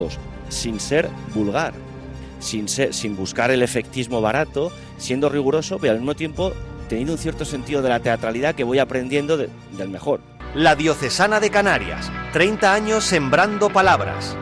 sin ser vulgar, sin buscar el efectismo barato, siendo riguroso, pero al mismo tiempo teniendo un cierto sentido de la teatralidad que voy aprendiendo del mejor. La Diocesana de Canarias, 30 años sembrando palabras.